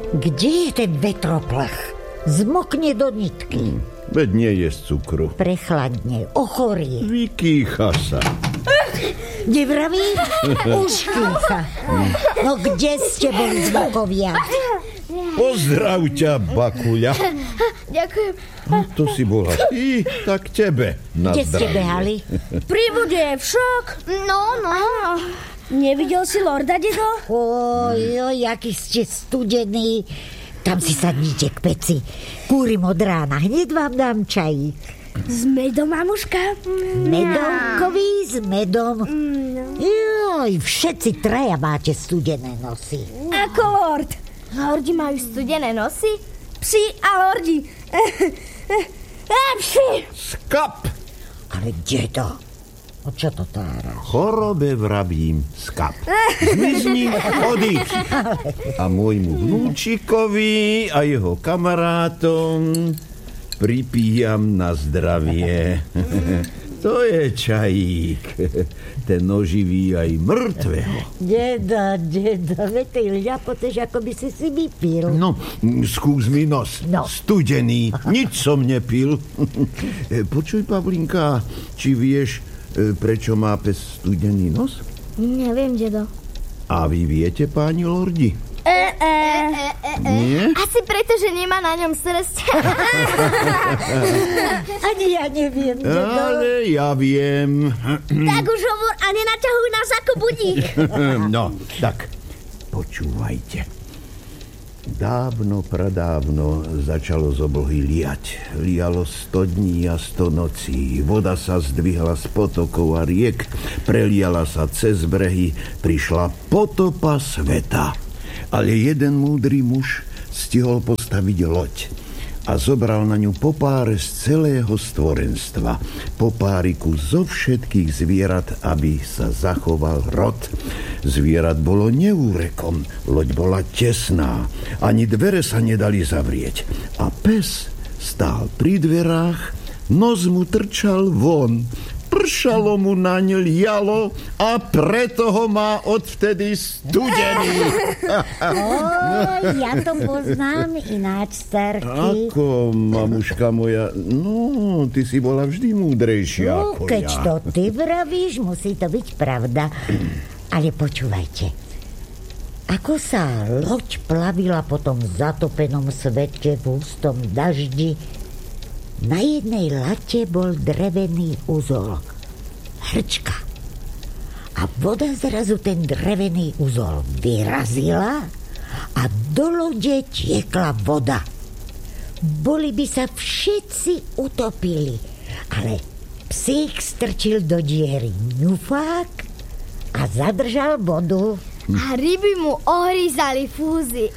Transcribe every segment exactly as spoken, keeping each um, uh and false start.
Kde je ten vetroplach? Zmokne do nitky. Hmm, veď nie je z cukru. Prechladne, ochorie. Vykýcha sa. Nevraví? Už kýcha. No kde ste boli, zmokovia? Pozdrav ťa, Bakuľa. Ďakujem. No, to si bola ty, tak tebe na Kde ste zdravie. behali? Pri vode, však. No, no. Nevidel si lorda, dedo? Oj, oj, aký ste studení. Tam si sadnite k peci. Kúrim od rána, hneď vám dám čajík. S medom, mamuška? Medovkový s medom. Joj, všetci traja máte studené nosy. Ako lord. Lordi majú studené nosy? Psi a lordi. Psi. Skap! Ale dedo, o čo to tára? Chorobe vrabím skap. Zmizni, odíď. A môjmu vnúčikovi a jeho kamarátom pripíjam na zdravie. To je čajík. Ten oživí aj mŕtvého. Dedo, dedo, veď ty ľapoteš, ako by si si vypil. No, skús mi nos. No. Studený. Nič som nepil. Počuj, Pavlinka, či vieš, prečo má pes studený nos? Neviem, dedo. A vy viete, páni lordi? E, e, e, e, Nie? Asi preto, že nemá na ňom srst. Ani ja neviem, dedo. Ale ja viem. Tak už hovor a nenaťahuj nás ako budík. No, tak, počúvajte. Dávno, pradávno začalo z oblohy liať. Lialo sto dní a sto nocí. Voda sa zdvihla z potokov a riek, preliala sa cez brehy, prišla potopa sveta. Ale jeden múdry muž stihol postaviť loď a zobral na ňu popáre z celého stvorenstva. Popáriku zo všetkých zvierat, aby sa zachoval rod. Zvierat bolo neúrekom, loď bola tesná, ani dvere sa nedali zavrieť. A pes stál pri dverách, nos mu trčal von, pršalo mu naň, lialo a preto ho má odvtedy studený. Oj, ja to poznám ináč, starky. Ako, mamuška moja, no, ty si bola vždy múdrejšia No, ako keď ja. to ty vravíš, musí to byť pravda. Ale počúvajte. Ako sa loď plavila po tom zatopenom svete v hustom daždi, na jednej late bol drevený uzol. Hrčka. A voda zrazu ten drevený uzol vyrazila a do lode tiekla voda. Boli by sa všetci utopili, ale psík strčil do diery ňufák a zadržal vodu. A ryby mu ohryzali fúzy.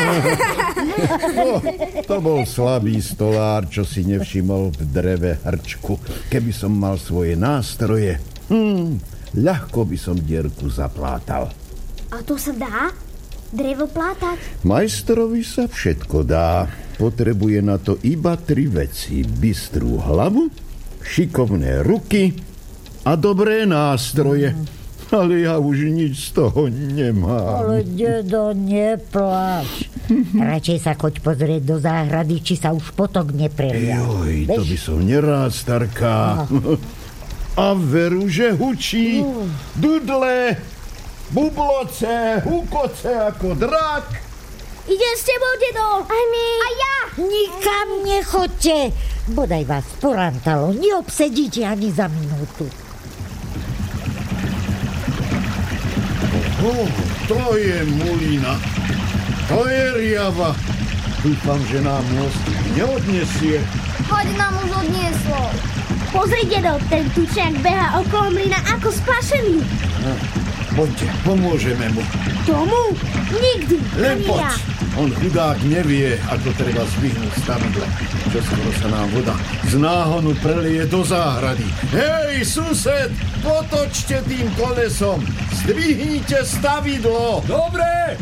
No, to bol slabý stolár, čo si nevšimol v dreve hrčku. Keby som mal svoje nástroje, hm, ľahko by som dierku zaplátal. A to sa dá? Drevo plátať? Majstrovi sa všetko dá. Potrebuje na to iba tri veci. Bystrú hlavu, šikovné ruky a dobré nástroje. Ale ja už nič z toho nemám. Ale dedo, nepláč. Radšej sa choď pozrieť do záhrady, či sa už potok neprelial. Joj, to by som nerád, starka. A veru, že hučí. Dudle, bubloce, hukoce ako drak. Idem s tebou, dedo. Aj my. A ja. Nikam nechoďte. Bodaj vás porantalo. Neobsedíte ani za minútu. Oh, to je mulina. To je riava. Dúfam, že nám most neodnesie. Poď, nám už odnieslo. Pozri, dedo, ten tučiak beha okolo mlyna ako spašený. No, poďte, pomôžeme mu. Tomu? Nikdy. Len Ani poď. ja. On chudák nevie, ako treba zvyhnúť stavidlo. Čoskoro sa nám voda z náhonu prelije do záhrady. Hej, sused, potočte tým kolesom. Zdvihnite stavidlo. Dobre!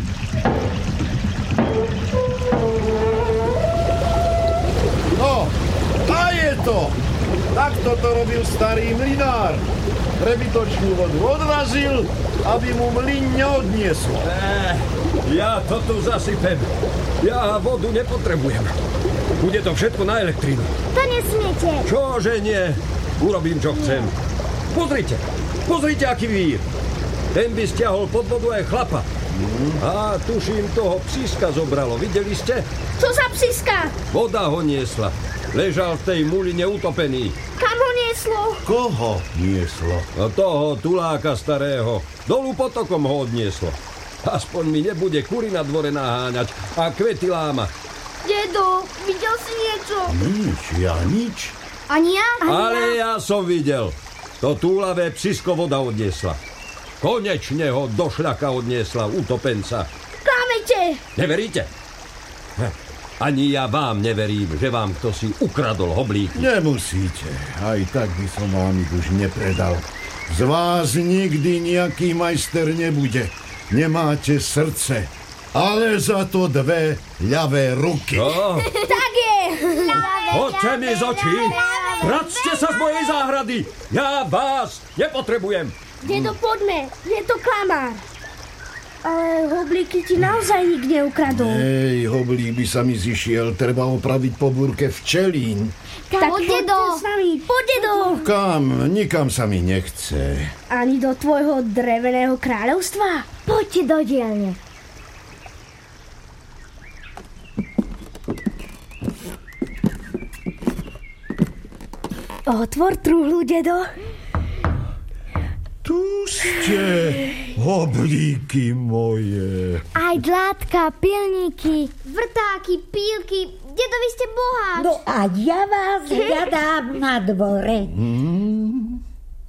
No, a je to. Takto to robil starý mlynár. Prebytočnú vodu odrazil aby mu mlyn neodnieslo. Eh, ja to tu zasypem. Ja vodu nepotrebujem. Bude to všetko na elektrínu. To nesmiete. Čože nie? Urobím, čo chcem. Pozrite, pozrite, aký vír. Ten by stiahol pod vodu aj chlapa. A tuším, toho psíska zobralo. Videli ste? Čo za psíska? Voda ho niesla. Ležal v tej muline utopený. Kam ho nieslo? Koho nieslo? A toho tuláka starého. Dolu potokom ho odnieslo. Aspoň mi nebude kury na dvore naháňať a kvety láma. Dedo, videl si niečo? Nič, ja nič. Ani ja? Ani Ale ja. ja som videl. To túlavé psisko voda odniesla. Konečne ho do šľaka odniesla utopenca. Klamete! Neveríte? Hm. Ani ja vám neverím, že vám kto si ukradol hoblíky. Nemusíte, aj tak by som vám ich už nepredal. Z vás nikdy nejaký majster nebude. Nemáte srdce, ale za to dve ľavé ruky. No, Tak je! hoďte mi z očí! Vracte sa z mojej záhrady! Ja vás nepotrebujem! Dedo, poďme. Je to klamár. Ale hoblíky ti naozaj nik neukradol. Ej, hoblík by sa mi zišiel, treba opraviť po búrke včelín. Tak poď, dedo. S nami. Poď, dedo. Kam? Nikam sa mi nechce. Ani do tvojho dreveného kráľovstva? Poďte do dielne. Otvor truhlu, dedo. Tu ste, hoblíky moje. Aj dlátka, pilníky, vrtáky, pílky. Dedo, vy ste boháč. No a ja vás hľadám na dvore. Mm.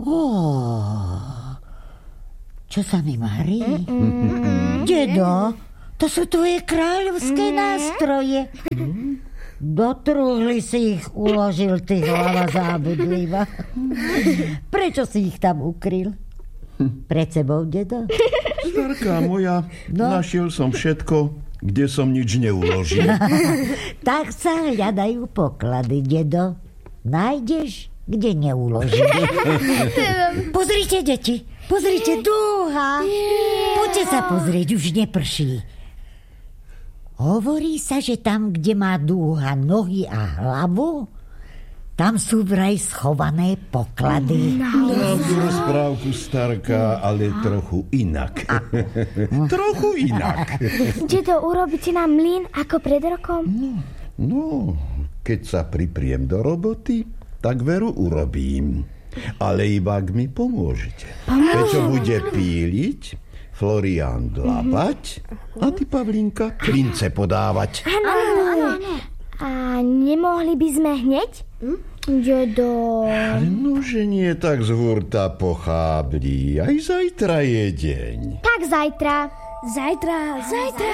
Oh, čo sa mi marí? Mm-mm. Dedo, to sú tvoje kráľovské mm. nástroje. Mm. Do truhly si ich uložil, ty hlava zábudlivá. Prečo si ich tam ukryl? Pred sebou, dedo? Starka moja, no? Našiel som všetko, kde som nič neuložil. Tak sa hľadajú poklady, dedo. Nájdeš, kde neuložili. Pozrite, deti, pozrite, dúha. Poďte sa pozrieť, už neprší. Hovorí sa, že tam, kde má dúha nohy a hlavu, tam sú vraj schované poklady. Pravdu rozprávku, starka, ale trochu inak. Trochu inak. Dedo, urobíte nám mlyn ako pred rokom? No, no, keď sa pripriem do roboty, tak veru urobím. Ale iba ak mi pomôžete. Keď čo bude píliť, Florián dlabať a ty, Pavlinka, klince podávať. Áno, áno, áno. A nemohli by sme hneď? Hm? Dedo. Nože nie tak z hurta pochábli. Aj zajtra je deň. Tak zajtra. Zajtra, zajtra.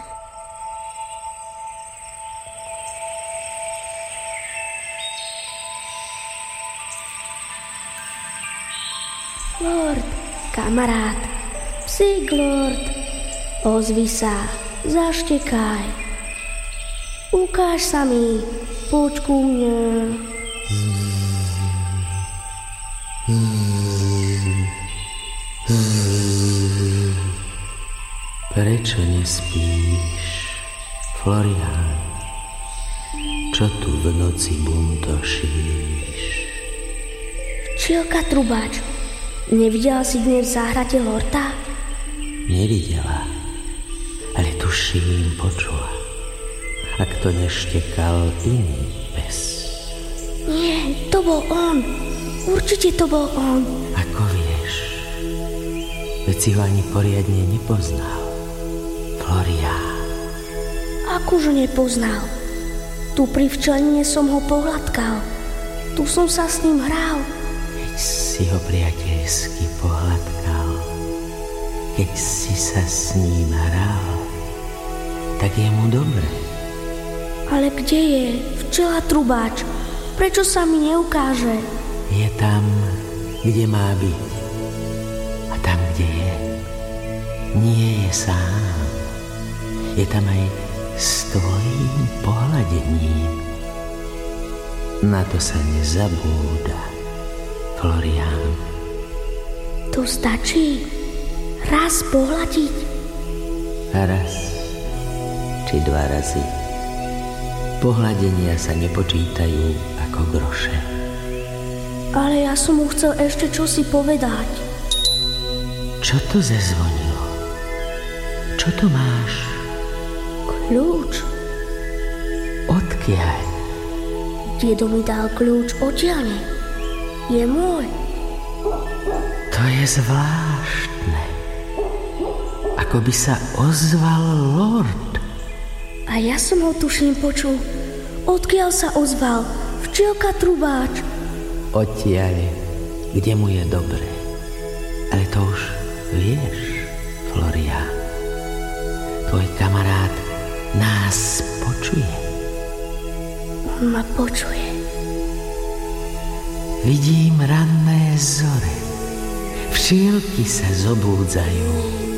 Lord, kamarát, psík lord, ozvi sa, zaštekaj. Ukáž sa mi, poď ku mne. Prečo nespíš, Florián? Čo tu v noci buntošíš? Včielka trubáč, nevidela si dnes v záhrade lorda? Nevidela, ale tuším, počula. Ak to neštekal iný pes. Nie, to bol on. Určite to bol on. Ako vieš? Veď si ho ani poriadne nepoznal. Florián. Akože nepoznal? Tu pri včeline som ho pohľadkal. Tu som sa s ním hral. Keď si ho priateľsky pohľadkal, keď si sa s ním hral, tak je mu dobre. Ale kde je včela trubáč? Prečo sa mi neukáže? Je tam, kde má byť. A tam, kde je, nie je sám. Je tam aj s tvojím pohľadením. Na to sa nezabúda, Florián. To stačí? raz pohľadiť? Raz či dva razy. Pohľadenia sa nepočítajú ako groše. Ale ja som mu chcel ešte čosi povedať. Čo to zazvonilo? Čo to máš? Kľúč. Odkiaľ? Dedo mi dal kľúč odtiaľ. Je môj. To je zvláštne. Ako by sa ozval lord. A ja som ho tuším počul. Odkiaľ sa ozval? Včielka trubáč. Odtiaľ, kde mu je dobre. Ale to už vieš, Florián. Tvoj kamarát nás počuje. On ma počuje. Vidím ranné zore. Včielky sa zobúdzajú.